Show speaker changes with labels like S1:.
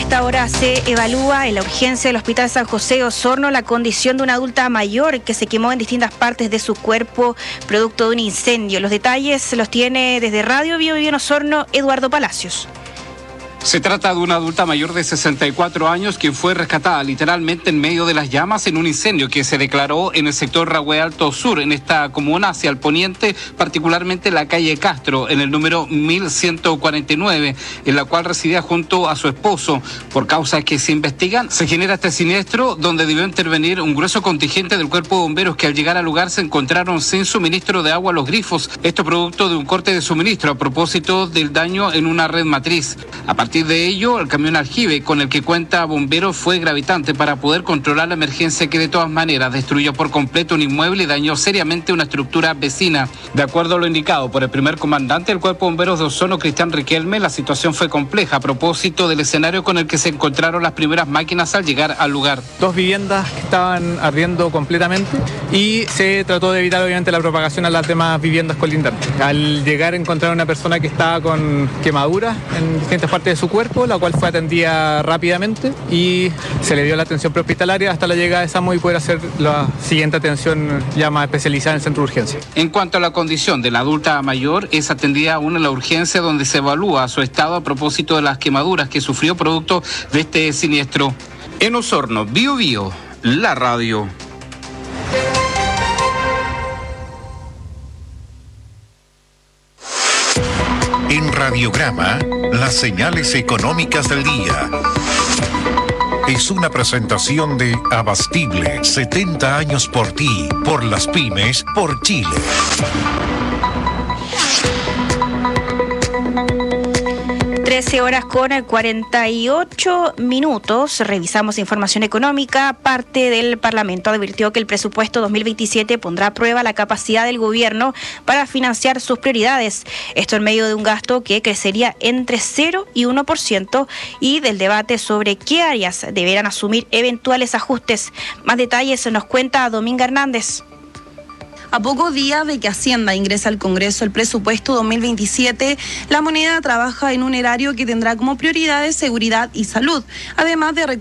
S1: esta hora se evalúa en la urgencia del Hospital San José de Osorno la condición de una adulta mayor que se quemó en distintas partes de su cuerpo producto de un incendio. Los detalles los tiene desde Radio Bio en Osorno, Eduardo Palacios.
S2: Se trata de una adulta mayor de 64 años quien fue rescatada literalmente en medio de las llamas en un incendio que se declaró en el sector Rahue Alto Sur, en esta comuna hacia el poniente, particularmente la calle Castro, en el número 1149, en la cual residía junto a su esposo. Por causas que se investigan, se genera este siniestro donde debió intervenir un grueso contingente del cuerpo de bomberos que al llegar al lugar se encontraron sin suministro de agua a los grifos. Esto producto de un corte de suministro a propósito del daño en una red matriz. A partir de ello, el camión aljibe con el que cuenta bomberos fue gravitante para poder controlar la emergencia que de todas maneras destruyó por completo un inmueble y dañó seriamente una estructura vecina. De acuerdo a lo indicado por el primer comandante del Cuerpo de Bomberos de Osorno, Cristian Riquelme, la situación fue compleja a propósito del escenario con el que se encontraron las primeras máquinas al llegar al lugar.
S3: 2 viviendas que estaban ardiendo completamente y se trató de evitar obviamente la propagación a las demás viviendas colindantes. Al llegar encontraron una persona que estaba con quemaduras en distintas partes de su cuerpo, la cual fue atendida rápidamente y se le dio la atención prehospitalaria hasta la llegada de SAMU y poder hacer la siguiente atención ya más especializada en el centro de urgencia.
S2: En cuanto a la condición de la adulta mayor, es atendida aún en la urgencia donde se evalúa su estado a propósito de las quemaduras que sufrió producto de este siniestro. En Osorno, Bio Bio, la radio.
S4: En Radiograma, las señales económicas del día. Es una presentación de Abastible, 70 años por ti, por las pymes, por Chile.
S1: 13:48. Revisamos información económica. Parte del Parlamento advirtió que el presupuesto 2027 pondrá a prueba la capacidad del gobierno para financiar sus prioridades. Esto en medio de un gasto que crecería entre 0 y 1% y del debate sobre qué áreas deberán asumir eventuales ajustes. Más detalles nos cuenta Dominga Hernández.
S5: A pocos días de que Hacienda ingrese al Congreso el presupuesto 2027, la moneda trabaja en un erario que tendrá como prioridades seguridad y salud, además de